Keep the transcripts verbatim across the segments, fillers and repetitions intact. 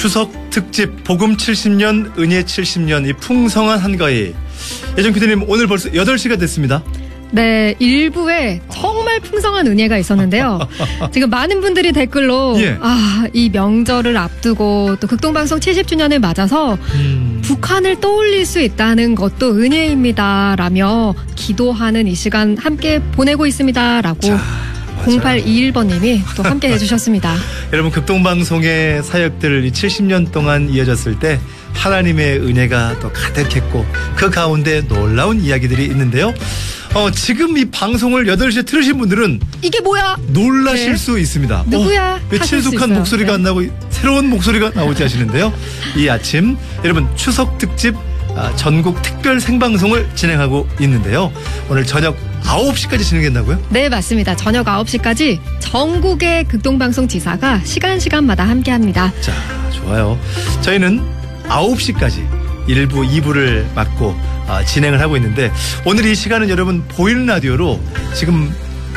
추석 특집 복음 칠십 년 은혜 칠십 년 이 풍성한 한가위. 예정 피디님 오늘 벌써 여덟 시가 됐습니다. 네, 일부에 정말 풍성한 은혜가 있었는데요. 지금 많은 분들이 댓글로 예. 아, 이 명절을 앞두고 또 극동방송 칠십 주년을 맞아서 음. 북한을 떠올릴 수 있다는 것도 은혜입니다 라며 기도하는 이 시간 함께 보내고 있습니다 라고 자, 공팔이일 번님이 또 함께 해주셨습니다. 여러분 극동방송의 사역들 이 칠십 년 동안 이어졌을 때 하나님의 은혜가 또 가득했고 그 가운데 놀라운 이야기들이 있는데요. 어, 지금 이 방송을 여덟 시에 들으신 분들은 이게 뭐야? 놀라실 네. 수 있습니다. 누구야? 어, 왜 친숙한 목소리가 네. 안 나고 새로운 목소리가 나오지 하시는데요. 이 아침 여러분 추석 특집 아, 전국 특별 생방송을 진행하고 있는데요. 오늘 저녁 아홉 시까지 진행된다고요? 네, 맞습니다. 저녁 아홉 시까지 전국의 극동방송 지사가 시간 시간마다 함께합니다. 자, 좋아요. 저희는 아홉 시까지 일 부, 이 부를 맡고 아, 진행을 하고 있는데 오늘 이 시간은 여러분 보이는 라디오로 지금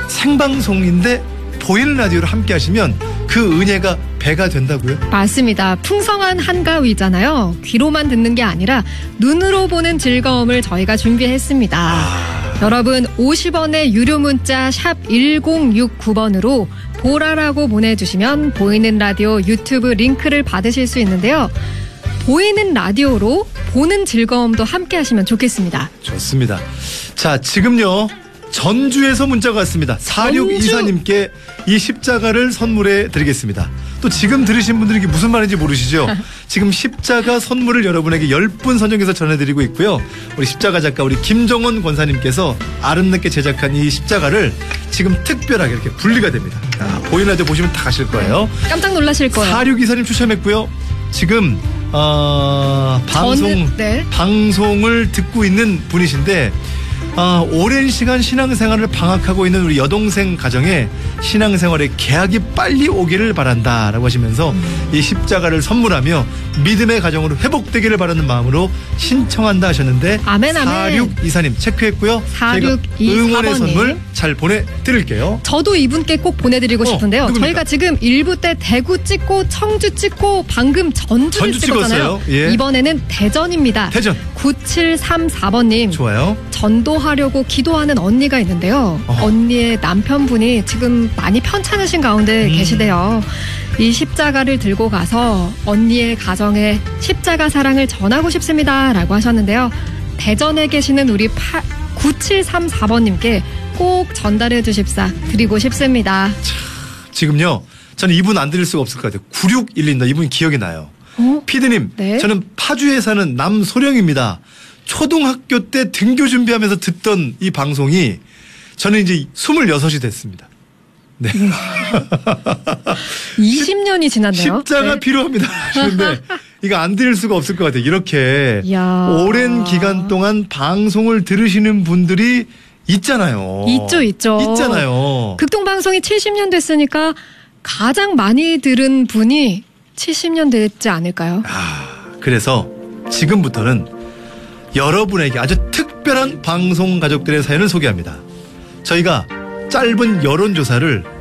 생방송인데 보이는 라디오로 함께 하시면 그 은혜가 배가 된다고요? 맞습니다. 풍성한 한가위잖아요. 귀로만 듣는 게 아니라 눈으로 보는 즐거움을 저희가 준비했습니다. 아... 여러분 오십 원의 유료 문자 샵 일공육구 번으로 보라라고 보내주시면 보이는 라디오 유튜브 링크를 받으실 수 있는데요. 보이는 라디오로 보는 즐거움도 함께 하시면 좋겠습니다. 좋습니다. 자, 지금요. 전주에서 문자가 왔습니다. 사육이사님께 이 십자가를 선물해 드리겠습니다. 또 지금 들으신 분들이 이게 무슨 말인지 모르시죠? 지금 십자가 선물을 여러분에게 열 분 선정해서 전해드리고 있고요. 우리 십자가 작가 우리 김정원 권사님께서 아름답게 제작한 이 십자가를 지금 특별하게 이렇게 분리가 됩니다. 아, 보이는 라디오 보시면 다 가실 거예요. 깜짝 놀라실 거예요. 사육이사님 추첨했고요. 지금 어, 방송, 저는, 네. 방송을 듣고 있는 분이신데 어, 오랜 시간 신앙생활을 방학하고 있는 우리 여동생 가정에 신앙생활의 개학이 빨리 오기를 바란다라고 하시면서 음. 이 십자가를 선물하며 믿음의 가정으로 회복되기를 바라는 마음으로 신청한다 하셨는데 아멘, 아멘. 사육이사님 체크했고요. 사육이사 응원의 번님. 선물 잘 보내드릴게요. 저도 이분께 꼭 보내드리고 어, 싶은데요. 누굽니까? 저희가 지금 일 부 때 대구 찍고 청주 찍고 방금 전주를 전주 찍었잖아요. 예. 이번에는 대전입니다. 대전. 구칠삼사 번님. 좋아요. 전도하려고 기도하는 언니가 있는데요. 어허. 언니의 남편분이 지금 많이 편찮으신 가운데 음. 계시대요. 이 십자가를 들고 가서 언니의 가정에 십자가 사랑을 전하고 싶습니다 라고 하셨는데요. 대전에 계시는 우리 구칠삼사 번님께 꼭 전달해 주십사 드리고 싶습니다. 차, 지금요 저는 이분 안 드릴 수가 없을 것 같아요. 구육일이 이분 기억이 나요. 어? 피디님 네? 저는 파주에 사는 남소령입니다. 초등학교 때 등교 준비하면서 듣던 이 방송이 저는 이제 스물여섯이 됐습니다. 네. 이십 년이 지났네요. 십자가 네. 필요합니다 하시는데 이거 안 드릴 수가 없을 것 같아요. 이렇게 이야. 오랜 기간 동안 방송을 들으시는 분들이 있잖아요. 있죠, 있죠. 있잖아요. 극동방송이 칠십 년 됐으니까 가장 많이 들은 분이 칠십 년 됐지 않을까요? 아, 그래서 지금부터는 여러분에게 아주 특별한 방송 가족들의 사연을 소개합니다. 저희가 짧은 여론조사를